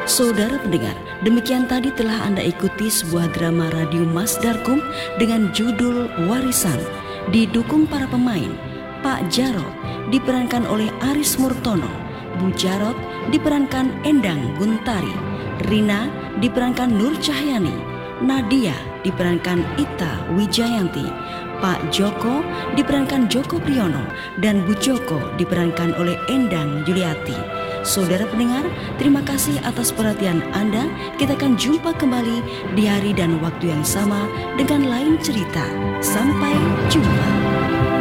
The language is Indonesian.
Saudara pendengar, demikian tadi telah Anda ikuti sebuah drama radio Mas Darkum dengan judul Warisan. Didukung para pemain, Pak Jarot diperankan oleh Aris Murtono, Bu Jarot diperankan Endang Guntari, Rina diperankan Nur Cahyani, Nadia diperankan Ita Wijayanti, Pak Joko diperankan Joko Priyono, dan Bu Joko diperankan oleh Endang Yuliati. Saudara pendengar, terima kasih atas perhatian Anda. Kita akan jumpa kembali di hari dan waktu yang sama dengan lain cerita. Sampai jumpa.